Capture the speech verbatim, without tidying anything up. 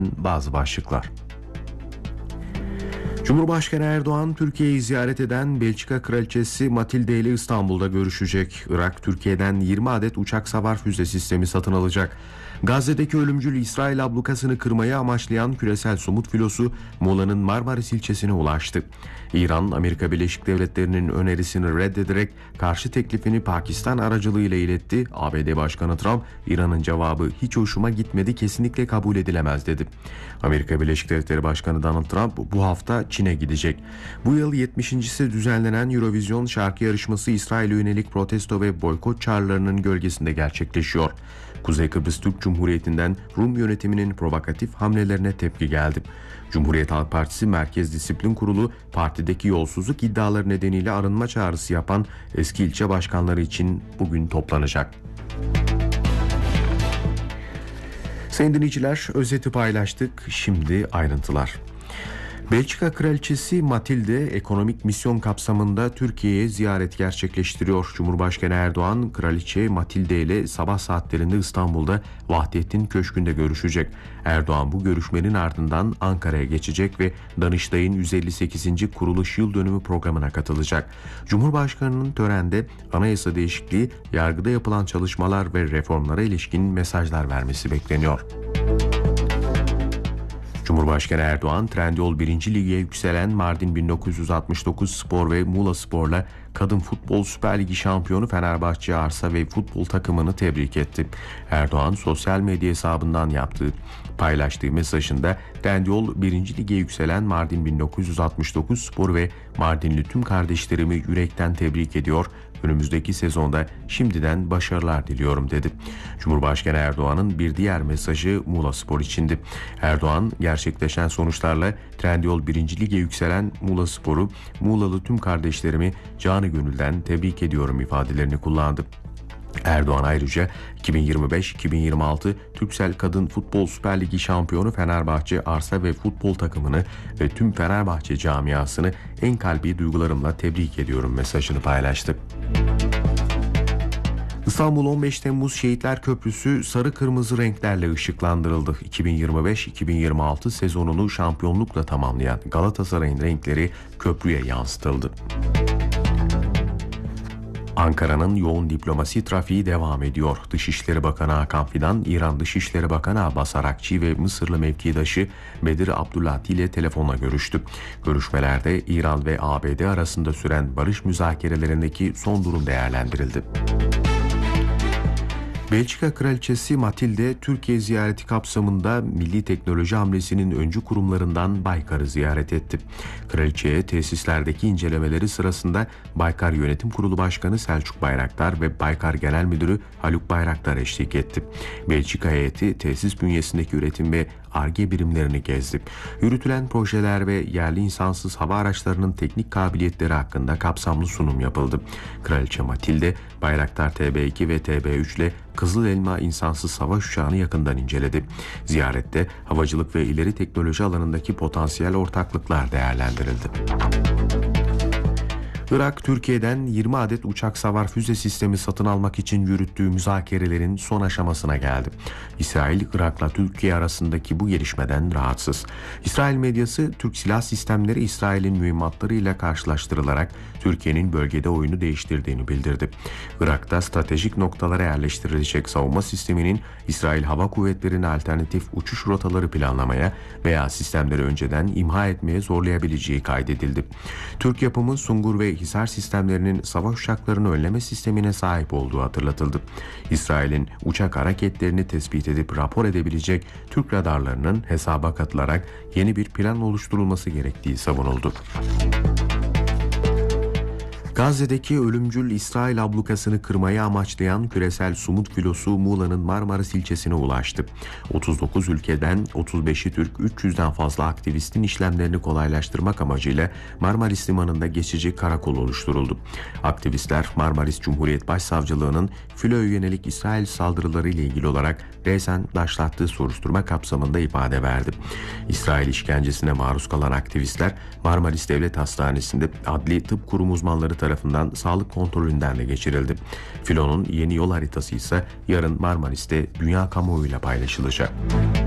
Bazı başlıklar. Cumhurbaşkanı Erdoğan, Türkiye'yi ziyaret eden Belçika Kraliçesi Matilde ile İstanbul'da görüşecek. Irak, Türkiye'den yirmi adet uçak savar füze sistemi satın alacak. Gazze'deki ölümcül İsrail ablukasını kırmayı amaçlayan küresel somut filosu Muğla'nın Marmaris ilçesine ulaştı. İran, Amerika Birleşik Devletleri'nin önerisini reddederek karşı teklifini Pakistan aracılığıyla iletti. A B D Başkanı Trump, İran'ın cevabı hiç hoşuma gitmedi, kesinlikle kabul edilemez dedi. Amerika Birleşik Devletleri Başkanı Donald Trump bu hafta Çin'e gidecek. Bu yıl yetmişincisi düzenlenen Eurovision şarkı yarışması İsrail'e yönelik protesto ve boykot çağrılarının gölgesinde gerçekleşiyor. Kuzey Kıbrıs Türk Cumhuriyeti'nden Rum yönetiminin provokatif hamlelerine tepki geldi. Cumhuriyet Halk Partisi Merkez Disiplin Kurulu, partideki yolsuzluk iddiaları nedeniyle arınma çağrısı yapan eski ilçe başkanları için bugün toplanacak. Sayın dinleyiciler, özeti paylaştık. Şimdi ayrıntılar. Belçika Kraliçesi Matilde ekonomik misyon kapsamında Türkiye'ye ziyaret gerçekleştiriyor. Cumhurbaşkanı Erdoğan, Kraliçe Matilde ile sabah saatlerinde İstanbul'da Vahdettin Köşkü'nde görüşecek. Erdoğan bu görüşmenin ardından Ankara'ya geçecek ve Danıştay'ın yüz elli sekizinci kuruluş yıl dönümü programına katılacak. Cumhurbaşkanının törende anayasa değişikliği, yargıda yapılan çalışmalar ve reformlara ilişkin mesajlar vermesi bekleniyor. Cumhurbaşkanı Erdoğan, Trendyol birinci Lig'e yükselen Mardin bin dokuz yüz altmış dokuz Spor ve Muğla Spor'la Kadın Futbol Süper Ligi şampiyonu Fenerbahçe Arsa ve futbol takımını tebrik etti. Erdoğan, sosyal medya hesabından yaptığı paylaştığı mesajında Trendyol birinci Lig'e yükselen Mardin bin dokuz yüz altmış dokuz Spor ve Mardinli tüm kardeşlerimi yürekten tebrik ediyor. Önümüzdeki sezonda şimdiden başarılar diliyorum dedi. Cumhurbaşkanı Erdoğan'ın bir diğer mesajı Muğla Spor içindi. Erdoğan, gerçekleşen sonuçlarla Trendyol birinci Lig'e yükselen Muğla Spor'u, Muğlalı tüm kardeşlerimi canı gönülden tebrik ediyorum ifadelerini kullandı. Erdoğan ayrıca iki bin yirmi beş iki bin yirmi altı Türksel Kadın Futbol Süper Ligi şampiyonu Fenerbahçe Arsa ve futbol takımını ve tüm Fenerbahçe camiasını en kalbi duygularımla tebrik ediyorum mesajını paylaştı. İstanbul on beş Temmuz Şehitler Köprüsü sarı kırmızı renklerle ışıklandırıldı. iki bin yirmi beş iki bin yirmi altı sezonunu şampiyonlukla tamamlayan Galatasaray'ın renkleri köprüye yansıtıldı. Ankara'nın yoğun diplomasi trafiği devam ediyor. Dışişleri Bakanı Hakan Fidan, İran Dışişleri Bakanı Abbas Arakçı ve Mısırlı mevkidaşı Bedir Abdulati ile telefonla görüştü. Görüşmelerde İran ve A B D arasında süren barış müzakerelerindeki son durum değerlendirildi. Belçika Kraliçesi Matilde, Türkiye ziyareti kapsamında Milli Teknoloji Hamlesi'nin öncü kurumlarından Baykar'ı ziyaret etti. Kraliçeye tesislerdeki incelemeleri sırasında Baykar Yönetim Kurulu Başkanı Selçuk Bayraktar ve Baykar Genel Müdürü Haluk Bayraktar eşlik etti. Belçika heyeti tesis bünyesindeki üretim ve Ar-Ge birimlerini gezdi. Yürütülen projeler ve yerli insansız hava araçlarının teknik kabiliyetleri hakkında kapsamlı sunum yapıldı. Kraliçe Matilde, Bayraktar T B iki ve T B üç ile Kızıl Elma insansız savaş uçağını yakından inceledi. Ziyarette havacılık ve ileri teknoloji alanındaki potansiyel ortaklıklar değerlendirildi. Irak, Türkiye'den yirmi adet uçak savar füze sistemi satın almak için yürüttüğü müzakerelerin son aşamasına geldi. İsrail, Irak'la Türkiye arasındaki bu gelişmeden rahatsız. İsrail medyası, Türk silah sistemleri İsrail'in mühimmatlarıyla karşılaştırılarak Türkiye'nin bölgede oyunu değiştirdiğini bildirdi. Irak'ta stratejik noktalara yerleştirilecek savunma sisteminin İsrail Hava Kuvvetleri'ne alternatif uçuş rotaları planlamaya veya sistemleri önceden imha etmeye zorlayabileceği kaydedildi. Türk yapımı Sungur ve Hisar sistemlerinin savaş uçaklarını önleme sistemine sahip olduğu hatırlatıldı. İsrail'in uçak hareketlerini tespit edip rapor edebilecek Türk radarlarının hesaba katılarak yeni bir plan oluşturulması gerektiği savunuldu. Gazze'deki ölümcül İsrail ablukasını kırmayı amaçlayan küresel sumut filosu Muğla'nın Marmaris ilçesine ulaştı. otuz dokuz ülkeden otuz beşi Türk, üç yüzden fazla aktivistin işlemlerini kolaylaştırmak amacıyla Marmaris Limanı'nda geçici karakol oluşturuldu. Aktivistler Marmaris Cumhuriyet Başsavcılığı'nın filoya yönelik İsrail saldırıları ile ilgili olarak resen başlattığı soruşturma kapsamında ifade verdi. İsrail işkencesine maruz kalan aktivistler Marmaris Devlet Hastanesi'nde Adli Tıp Kurumu uzmanları tarafından sağlık kontrolünden de geçirildi. Filonun yeni yol haritası ise yarın Marmaris'te dünya kamuoyuyla paylaşılacak.